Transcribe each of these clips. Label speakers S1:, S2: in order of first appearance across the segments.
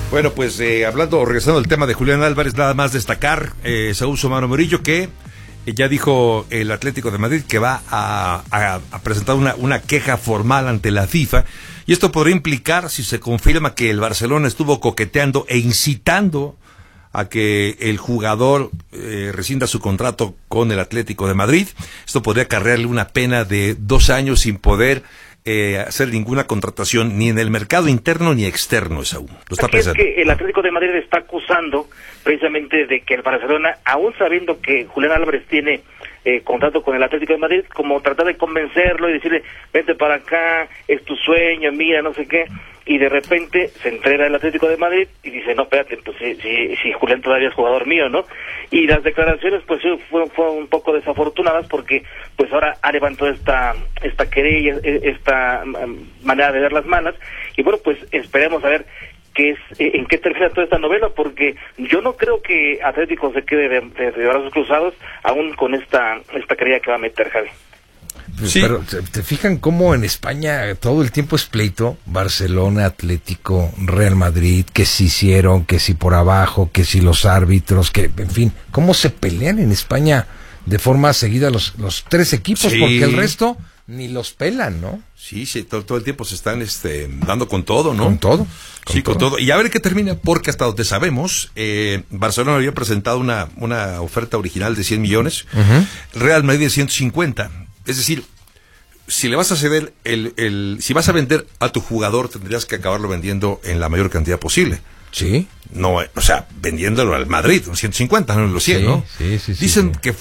S1: Bueno, pues regresando al tema de Julián Álvarez, nada más destacar, Saúl Somano Murillo, que ya dijo el Atlético de Madrid que va a presentar una queja formal ante la FIFA, y esto podría implicar, si se confirma, que el Barcelona estuvo coqueteando e incitando a que el jugador rescinda su contrato con el Atlético de Madrid. Esto podría acarrearle una pena de 2 años sin poder hacer ninguna contratación ni en el mercado interno ni externo, Saúl. Lo está pensando.
S2: Es que el Atlético de Madrid está acusando precisamente de que el Barcelona, aún sabiendo que Julián Álvarez tiene contrato con el Atlético de Madrid, como tratar de convencerlo y decirle, vente para acá, es tu sueño, mira, no sé qué, y de repente se entrega el Atlético de Madrid y dice, no, espérate, pues si Julián todavía es jugador mío, ¿no? Y las declaraciones pues fueron un poco desafortunadas, porque pues ahora ha levantado esta querella, esta manera de ver las malas, y bueno, pues esperemos a ver en qué termina toda esta novela, porque yo no creo que Atlético se quede de brazos cruzados aún con esta querella que va a meter, Javi.
S3: Sí. Pero ¿te fijan cómo en España todo el tiempo es pleito? Barcelona, Atlético, Real Madrid, que si hicieron, que si por abajo, que si los árbitros, que en fin, cómo se pelean en España de forma seguida los 3 equipos, sí, porque el resto ni los pelan, ¿no?
S1: Sí, todo el tiempo se están dando con todo, ¿no?
S3: Con todo.
S1: Con todo. Y a ver qué termina, porque hasta donde sabemos, Barcelona había presentado una oferta original de 100 millones, Real Madrid de 150. Es decir, si le vas a ceder si vas a vender a tu jugador, tendrías que acabarlo vendiendo en la mayor cantidad posible.
S3: Sí.
S1: No, o sea, vendiéndolo al Madrid, 150, no los 100, sí, ¿no?
S3: Sí.
S1: Dicen que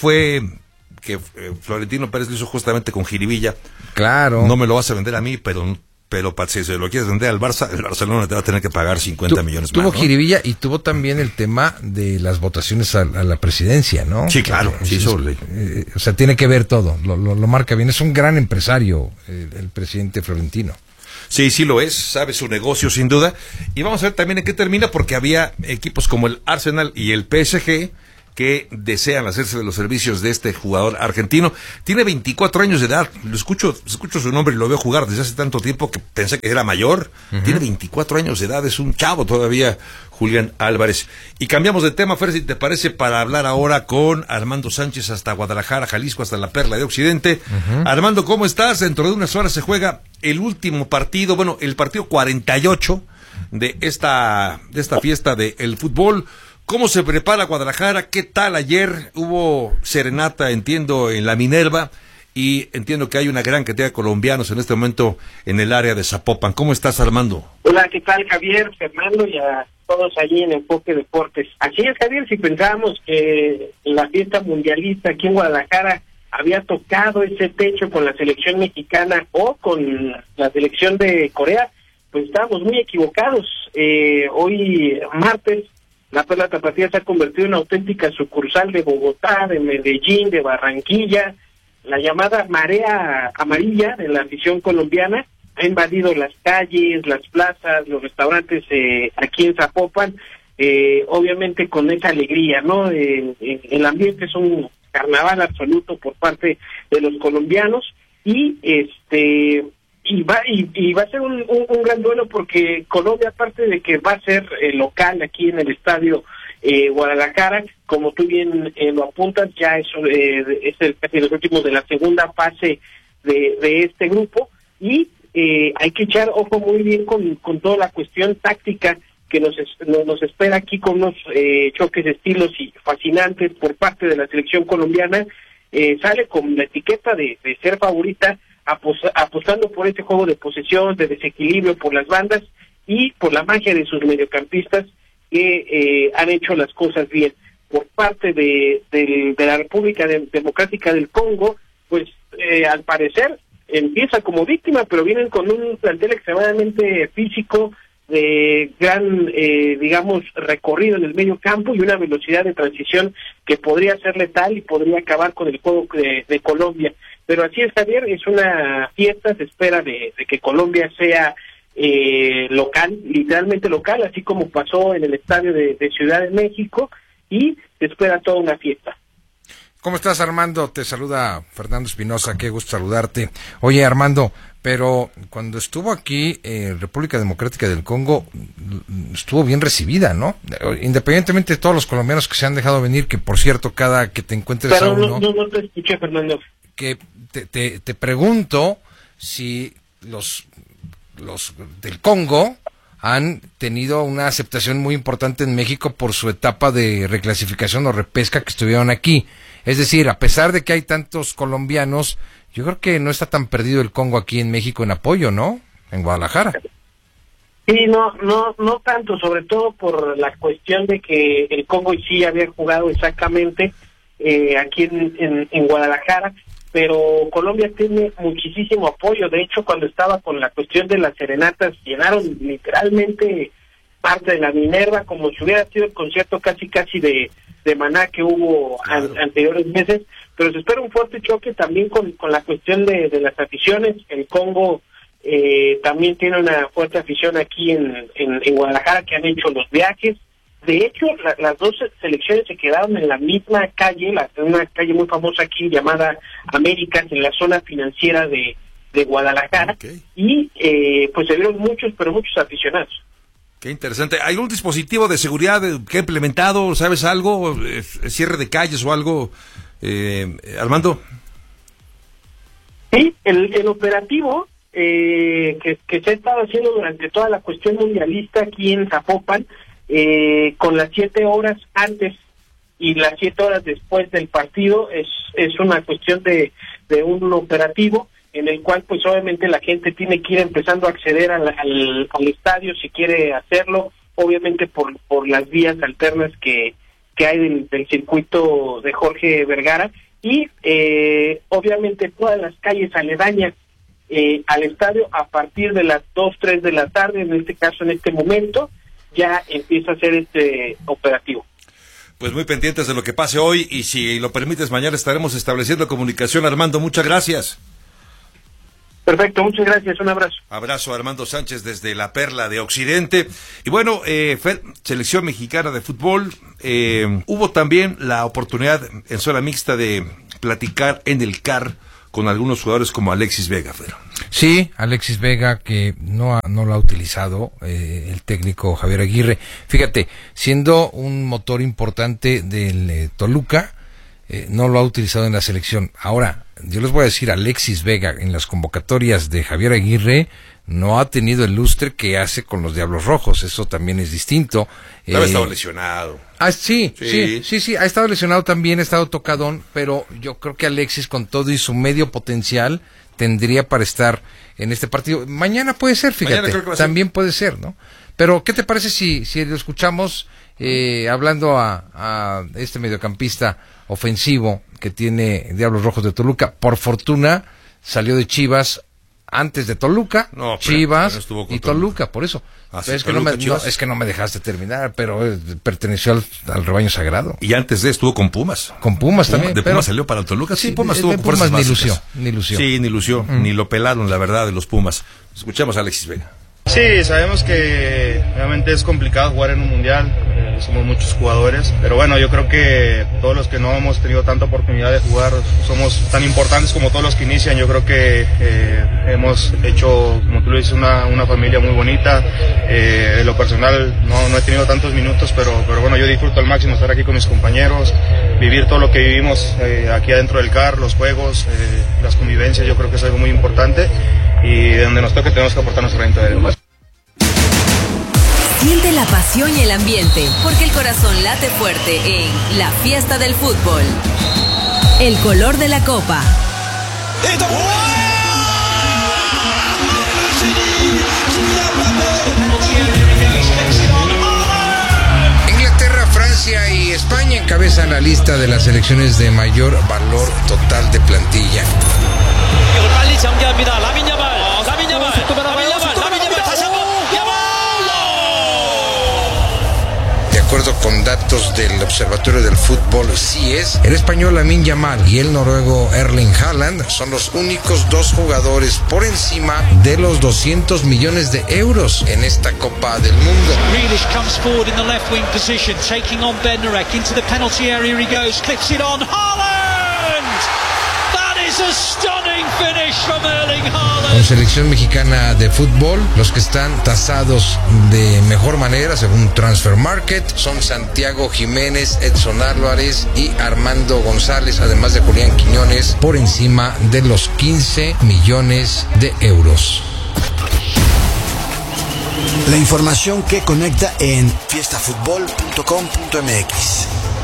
S1: Florentino Pérez lo hizo justamente con jiribilla.
S3: Claro.
S1: No me lo vas a vender a mí, pero si se lo quieres vender al Barça, el Barcelona te va a tener que pagar 50 millones más.
S3: Tuvo
S1: ¿no?
S3: jiribilla y tuvo también el tema de las votaciones a la presidencia, ¿no?
S1: Sí, claro.
S3: O sea, tiene que ver todo, lo marca bien. Es un gran empresario el presidente Florentino.
S1: Sí lo es, sabe su negocio sin duda. Y vamos a ver también en qué termina, porque había equipos como el Arsenal y el PSG que desean hacerse de los servicios de este jugador argentino. Tiene 24 años de edad. Escucho su nombre y lo veo jugar desde hace tanto tiempo que pensé que era mayor. Tiene 24 años de edad, es un chavo todavía, Julián Álvarez. Y cambiamos de tema, Fer, si te parece, para hablar ahora con Armando Sánchez hasta Guadalajara, Jalisco, hasta la Perla de Occidente. Armando, ¿cómo estás? Dentro de unas horas se juega el último partido, el partido 48 de esta fiesta del fútbol. ¿Cómo se prepara Guadalajara? ¿Qué tal ayer? Hubo serenata, entiendo, en la Minerva, y entiendo que hay una gran cantidad de colombianos en este momento en el área de Zapopan. ¿Cómo estás, Armando?
S4: Hola, ¿qué tal, Javier, Fernando y a todos allí en Enfoque Deportes? Así es, Javier, si pensábamos que la fiesta mundialista aquí en Guadalajara había tocado ese techo con la selección mexicana o con la selección de Corea, pues estábamos muy equivocados. Hoy, martes, la Perla Tapatía se ha convertido en una auténtica sucursal de Bogotá, de Medellín, de Barranquilla. La llamada marea amarilla de la afición colombiana ha invadido las calles, las plazas, los restaurantes aquí en Zapopan, obviamente con esa alegría, ¿no? El ambiente es un carnaval absoluto por parte de los colombianos y va a ser un gran duelo, porque Colombia, aparte de que va a ser local aquí en el estadio Guadalajara, como tú bien lo apuntas, ya es casi los últimos de la segunda fase de este grupo, y hay que echar ojo muy bien con toda la cuestión táctica que nos espera aquí, con unos choques de estilos y fascinantes por parte de la selección colombiana. Sale con la etiqueta de ser favorita, apostando por este juego de posesión, de desequilibrio por las bandas y por la magia de sus mediocampistas, que han hecho las cosas bien. Por parte de la República Democrática del Congo, pues al parecer empieza como víctima, pero vienen con un plantel extremadamente físico, de gran, recorrido en el medio campo y una velocidad de transición que podría ser letal y podría acabar con el juego de Colombia. Pero así es, Javier, es una fiesta, se espera de que Colombia sea local, literalmente local, así como pasó en el estadio de Ciudad de México, y se espera toda una fiesta.
S3: ¿Cómo estás, Armando? Te saluda Fernando Espinosa, qué gusto saludarte. Oye, Armando, pero cuando estuvo aquí República Democrática del Congo, estuvo bien recibida, ¿no? Independientemente de todos los colombianos que se han dejado venir, que por cierto, cada que te encuentres
S4: pero
S3: a uno...
S4: no te escuché, Fernando.
S3: Que te pregunto si los del Congo han tenido una aceptación muy importante en México por su etapa de reclasificación o repesca que estuvieron aquí. Es decir, a pesar de que hay tantos colombianos, yo creo que no está tan perdido el Congo aquí en México en apoyo, ¿no? En Guadalajara.
S4: Sí, no tanto, sobre todo por la cuestión de que el Congo sí había jugado exactamente aquí en Guadalajara, pero Colombia tiene muchísimo apoyo. De hecho, cuando estaba con la cuestión de las serenatas, llenaron literalmente parte de la Minerva, como si hubiera sido el concierto casi de Maná que hubo anteriores meses, pero se espera un fuerte choque también con la cuestión de las aficiones. El Congo también tiene una fuerte afición aquí en Guadalajara, que han hecho los viajes. De hecho, las dos selecciones se quedaron en la misma calle, una calle muy famosa aquí llamada Américas, en la zona financiera de Guadalajara, y pues se vieron muchos aficionados.
S1: Qué interesante. ¿Hay algún dispositivo de seguridad que ha implementado? ¿Sabes algo? ¿Cierre de calles o algo? Armando.
S4: Sí, el operativo que se ha estado haciendo durante toda la cuestión mundialista aquí en Zapopan, con las 7 horas antes y las 7 horas después del partido, es una cuestión de un operativo en el cual pues obviamente la gente tiene que ir empezando a acceder al estadio si quiere hacerlo, obviamente por las vías alternas que hay del circuito de Jorge Vergara, y obviamente todas las calles aledañas al estadio a partir de las 2, 3 de la tarde, en este caso, en este momento, ya empieza a ser este operativo.
S1: Pues muy pendientes de lo que pase hoy, y si lo permites, mañana estaremos estableciendo comunicación. Armando, muchas gracias.
S4: Perfecto, muchas gracias, un abrazo.
S1: Abrazo a Armando Sánchez desde la Perla de Occidente. Y bueno, selección mexicana de fútbol, hubo también la oportunidad en zona mixta de platicar en el CAR con algunos jugadores como Alexis Vega, Fer.
S3: Sí, Alexis Vega, que no lo ha utilizado el técnico Javier Aguirre. Fíjate, siendo un motor importante del Toluca, no lo ha utilizado en la selección. Ahora, yo les voy a decir, Alexis Vega en las convocatorias de Javier Aguirre no ha tenido el lustre que hace con los Diablos Rojos. Eso también es distinto.
S1: Ha estado lesionado.
S3: Sí, ha estado lesionado también, ha estado tocadón, pero yo creo que Alexis, con todo y su medio potencial, tendría para estar en este partido. Mañana puede ser, fíjate, también puede ser, ¿no? Pero, ¿qué te parece si lo escuchamos hablando a este mediocampista ofensivo que tiene Diablos Rojos de Toluca? Por fortuna salió de Chivas antes de Toluca, Chivas y Toluca, por eso. Es que no me dejaste terminar, pero perteneció al rebaño sagrado.
S1: Y antes de estuvo con Pumas.
S3: Con Pumas también.
S1: De Pumas salió para Toluca. Sí, Pumas tuvo
S3: Pumas ni lució.
S1: Sí, ni lució, ni lo pelaron, la verdad, de los Pumas. Escuchamos a Alexis Vega.
S5: Sí, sabemos que obviamente es complicado jugar en un mundial, somos muchos jugadores, pero bueno, yo creo que todos los que no hemos tenido tanta oportunidad de jugar somos tan importantes como todos los que inician. Yo creo que hemos hecho, como tú lo dices, una familia muy bonita. En lo personal no he tenido tantos minutos, pero bueno, yo disfruto al máximo estar aquí con mis compañeros, vivir todo lo que vivimos aquí adentro del CAR, los juegos, las convivencias. Yo creo que es algo muy importante, y donde nos toque tenemos que aportar nuestro granito de arena.
S6: Siente la pasión y el ambiente, porque el corazón late fuerte en la fiesta del fútbol. El color de la copa.
S3: Inglaterra, Francia y España encabezan la lista de las selecciones de mayor valor total de plantilla. De acuerdo con datos del Observatorio del Fútbol CIES, el español Lamine Yamal y el noruego Erling Haaland son los únicos dos jugadores por encima de los 200 millones de euros en esta Copa del Mundo.
S7: Grealish comes forward in the left wing position, taking on Bednarek into the penalty area he goes, clips it on Haaland!
S3: Con selección mexicana de fútbol, los que están tasados de mejor manera, según Transfer Market, son Santiago Jiménez, Edson Álvarez y Armando González, además de Julián Quiñones, por encima de los 15 millones de euros.
S7: La información que conecta en fiestafutbol.com.mx.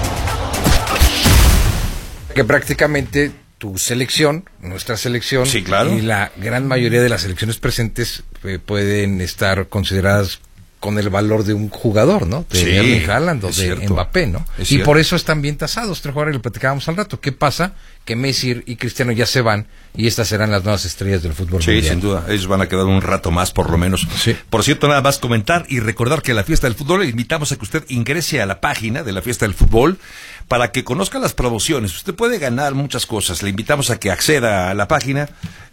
S3: Que prácticamente tu selección, nuestra selección,
S1: sí, claro,
S3: y la gran mayoría de las selecciones presentes pueden estar consideradas con el valor de un jugador, ¿no? De Erling Haaland o de Mbappé, ¿no? Y por eso están bien tasados, tres jugadores, lo platicábamos al rato. ¿Qué pasa? Que Messi y Cristiano ya se van y estas serán las nuevas estrellas del fútbol mundial.
S1: Sí, sin duda, ellos van a quedar un rato más por lo menos.
S3: Sí.
S1: Por cierto, nada más comentar y recordar que la Fiesta del Fútbol, le invitamos a que usted ingrese a la página de la Fiesta del Fútbol para que conozca las promociones. Usted puede ganar muchas cosas. Le invitamos a que acceda a la página,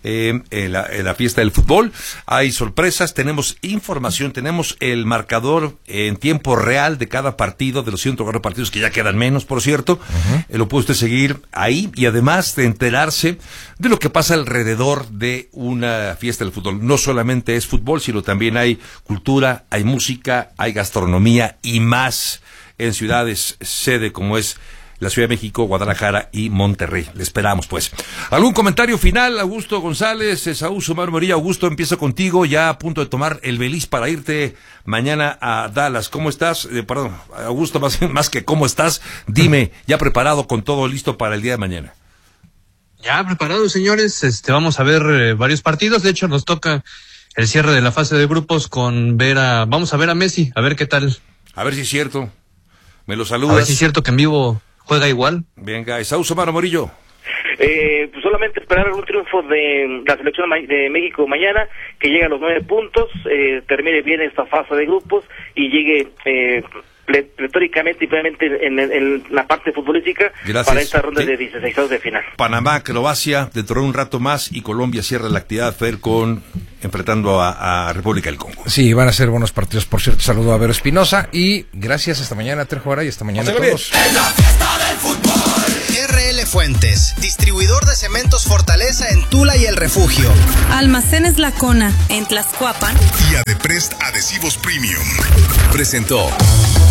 S1: la Fiesta del Fútbol. Hay sorpresas, tenemos información, tenemos el marcador en tiempo real de cada partido, de los 104 partidos que ya quedan menos, por cierto. Lo puede usted seguir ahí y además de enterarse de lo que pasa alrededor de una Fiesta del Fútbol. No solamente es fútbol, sino también hay cultura, hay música, hay gastronomía y más en ciudades sede como es la Ciudad de México, Guadalajara y Monterrey. Le esperamos, pues. ¿Algún comentario final, Augusto González, Saúl Sumar Morillo? Augusto, empiezo contigo, ya a punto de tomar el Beliz para irte mañana a Dallas. ¿Cómo estás? Perdón, Augusto, más que cómo estás, dime, ya preparado con todo listo para el día de mañana.
S8: Ya preparado, señores. Vamos a ver varios partidos. De hecho, nos toca el cierre de la fase de grupos vamos a ver a Messi, a ver qué tal.
S1: A ver si es cierto. Me lo saludas.
S8: A ver si es cierto que en vivo juega igual.
S1: Venga, Saúl Sumar Morillo.
S2: Pues solamente esperar un triunfo de la selección de México mañana, que llegue a los 9 puntos, termine bien esta fase de grupos y llegue pletóricamente y plenamente en la parte futbolística.
S1: Gracias.
S2: Para esta ronda de 16 de final.
S1: Panamá, Croacia, dentro de un rato más, y Colombia cierra la actividad, Fer, enfrentando a República del Congo.
S3: Sí, van a ser buenos partidos, por cierto. Saludo a Vero Espinosa y gracias, hasta mañana, Terjora, y hasta mañana a todos.
S7: En la Fiesta del Fútbol. RL Fuentes, distribuidor de cementos Fortaleza en Tula y El Refugio.
S6: Almacenes Lacona en Tlaxcuapan.
S9: Y Adeprest Adhesivos Premium presentó